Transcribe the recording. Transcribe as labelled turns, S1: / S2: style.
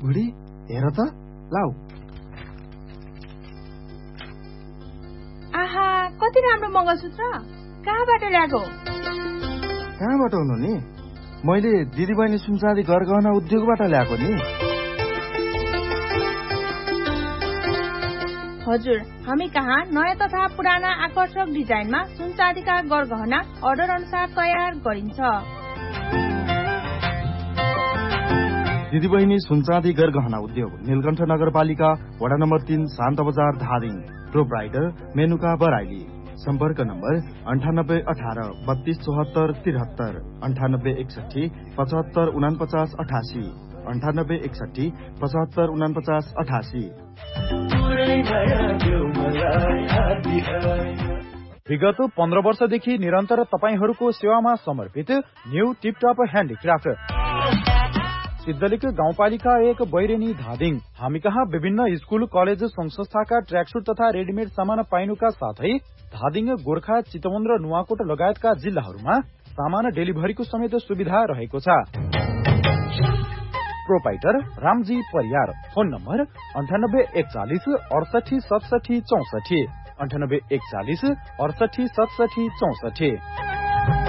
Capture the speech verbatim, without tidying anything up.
S1: बुढी हेर त लाउ।
S2: आहा कति राम्रो मङ्गलसूत्र। कहाँबाट ल्याएको?
S1: कहाँबाट हुनु नि? मैले दिदीबहिनी सुनचाँदी गरगहना उद्योगबाट ल्याएको नि।
S2: हजुर, हामी कहाँ नयाँ तथा पुराना आकर्षक डिजाइनमा सुनचाँदीका गरगहना अर्डर अनुसार तयार गरिन्छ।
S1: दिदीबहिनी सुनचाँदी गरगहना उद्योग नीलकण्ठ नगरपालिका वडा नम्बर तीन शान्त बजार धादिङ। प्रोप्राइटर मेनुका बराइली। सम्पर्क नम्बर अन्ठानब्बे अठार बत्तीस चौहत्तर तिहत्तर अन्ठानब्बे एकसठी पचहत्तर उनापचास अठासी अन्ठानब्बे एकसठी पचहत्तर उनापचास अठासी।
S3: विगत पन्ध्र वर्षदेखि निरन्तर तपाईहरूको सेवामा समर्पित न्यू टिपटप ह्यान्डिक्राफ्ट सिद्धलिक गाउँपालिका एक बैरेनी धादिङ। हामी कहाँ विभिन्न स्कूल कलेज संघ संस्थाका ट्र्याकसुट तथा रेडिमेड सामान पाइनुका साथै धादिङ गोर्खा चितवन र नुवाकोट लगायतका जिल्लाहरूमा सामान डेलिभरीको समेत सुविधा रहेको छ। Proprietor Ramji Pariyar. Phone number अन्ठानब्बे एकचालिस अडसठी सतसठी चौसठी अन्ठानब्बे एकचालिस अडसठी सतसठी चौसठी।